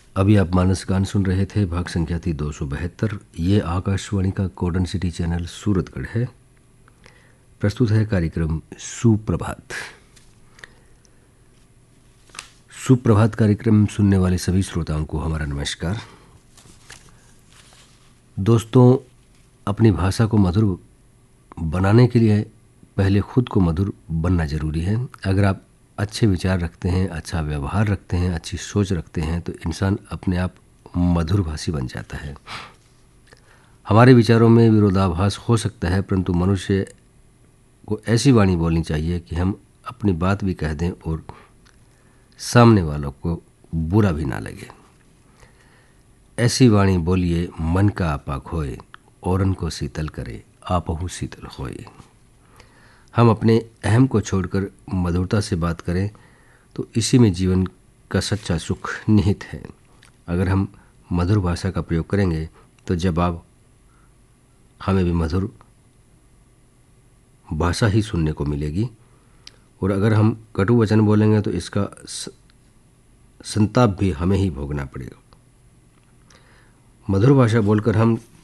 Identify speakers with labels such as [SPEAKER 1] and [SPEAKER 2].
[SPEAKER 1] अभी आप मानस गान सुन रहे थे। भाग संख्या थी 272। ये आकाशवाणी का कॉर्डन सिटी चैनल सूरतगढ़ है। प्रस्तुत है कार्यक्रम सुप्रभात। सुप्रभात कार्यक्रम सुनने वाले सभी श्रोताओं को हमारा नमस्कार। दोस्तों, अपनी भाषा को मधुर बनाने के लिए पहले खुद को मधुर बनना ज़रूरी है। अगर आप अच्छे विचार रखते हैं, अच्छा व्यवहार रखते हैं, अच्छी सोच रखते हैं तो इंसान अपने आप मधुरभाषी बन जाता है। हमारे विचारों में विरोधाभास हो सकता है, परंतु मनुष्य को ऐसी वाणी बोलनी चाहिए कि हम अपनी बात भी कह दें और सामने वालों को बुरा भी ना लगे। ऐसी वाणी बोलिए मन का आपा खोए, औरन को शीतल करे आपहु शीतल होए। हम अपने अहम को छोड़कर मधुरता से बात करें तो इसी में जीवन का सच्चा सुख निहित है। अगर हम मधुर भाषा का प्रयोग करेंगे तो जब आप हमें भी मधुर भाषा ही सुनने को मिलेगी, और अगर हम कटु वचन बोलेंगे तो इसका संताप भी हमें ही भोगना पड़ेगा। मधुर भाषा बोलकर हम